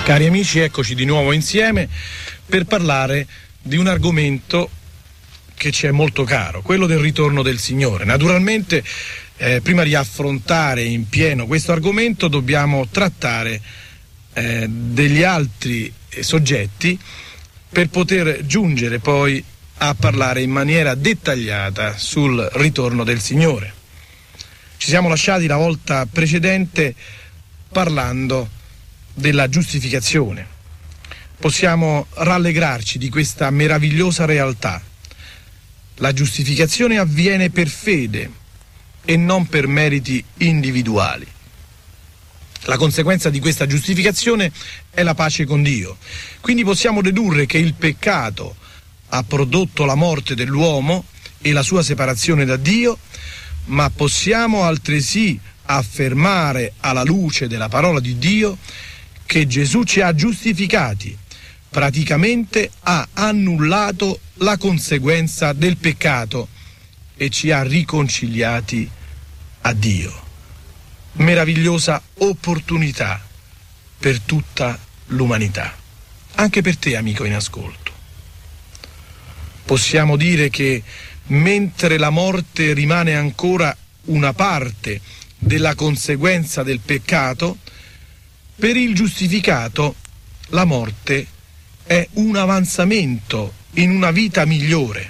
Cari amici, eccoci di nuovo insieme per parlare di un argomento che ci è molto caro, quello del ritorno del Signore. Naturalmente, prima di affrontare in pieno questo argomento dobbiamo trattare degli altri soggetti per poter giungere poi a parlare in maniera dettagliata sul ritorno del Signore. Ci siamo lasciati la volta precedente parlando della giustificazione. Possiamo rallegrarci di questa meravigliosa realtà. La giustificazione avviene per fede e non per meriti individuali. La conseguenza di questa giustificazione è la pace con Dio. Quindi possiamo dedurre che il peccato ha prodotto la morte dell'uomo e la sua separazione da Dio, ma possiamo altresì affermare alla luce della parola di Dio che Gesù ci ha giustificati, praticamente ha annullato la conseguenza del peccato e ci ha riconciliati a Dio. Meravigliosa opportunità per tutta l'umanità, anche per te, amico in ascolto. Possiamo dire che mentre la morte rimane ancora una parte della conseguenza del peccato, per il giustificato la morte è un avanzamento in una vita migliore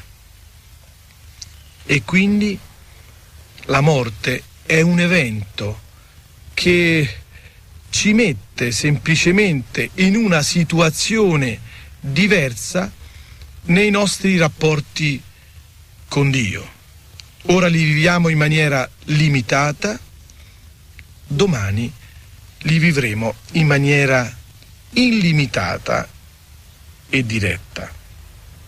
e quindi la morte è un evento che ci mette semplicemente in una situazione diversa nei nostri rapporti con Dio. Ora li viviamo in maniera limitata, domani li vivremo in maniera illimitata e diretta.